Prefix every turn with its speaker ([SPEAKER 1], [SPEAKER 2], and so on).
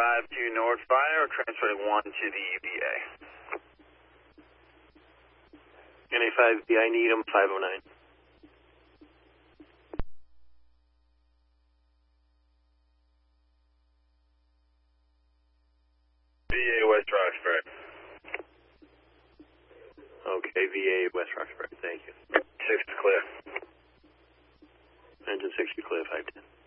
[SPEAKER 1] 52 North Fire, transferring 1 to the VA.
[SPEAKER 2] NA5 VI Needham 509.
[SPEAKER 1] VA West Roxbury.
[SPEAKER 2] Okay, VA West Roxbury, thank you.
[SPEAKER 1] 6 is clear.
[SPEAKER 2] Engine 6, you clear 510.